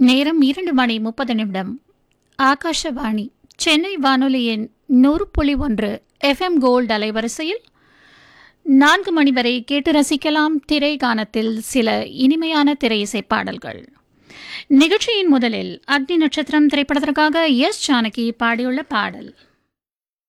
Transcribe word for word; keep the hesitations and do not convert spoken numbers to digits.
நேரம் இரண்டு மணி முப்பது நிமிடம். ஆகாஷவாணி சென்னை வானொலியின் நூறு புள்ளி ஒன்று எஃப்எம் கோல்டு அலைவரிசையில் நான்கு மணி வரை கேட்டு ரசிக்கலாம். திரை கானத்தில் சில இனிமையான திரை இசை பாடல்கள். நிகழ்ச்சியின் முதலில் அக்னி நட்சத்திரம் திரைப்படத்திற்காக எஸ் ஜானகி பாடியுள்ள பாடல்.